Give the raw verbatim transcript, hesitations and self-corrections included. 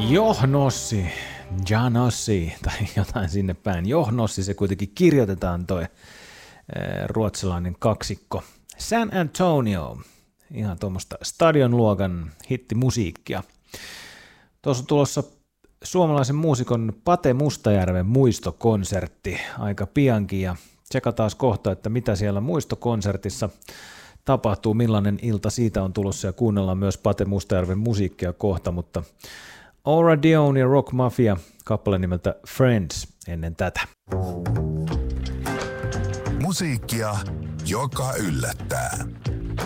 Johnossi, Janossi tai jotain sinne päin. Johnossi se kuitenkin kirjoitetaan toi ruotsalainen kaksikko. San Antonio, ihan tuommoista stadionluokan hittimusiikkia. Tuossa on tulossa suomalaisen muusikon Pate Mustajärven muistokonsertti aika piankin ja tsekataan kohta, että mitä siellä muistokonsertissa tapahtuu, millainen ilta siitä on tulossa ja kuunnellaan myös Pate Mustajärven musiikkia kohta, mutta Aura Dion ja Rock Mafia kappale nimeltä Friends ennen tätä. Musiikkia, joka yllättää.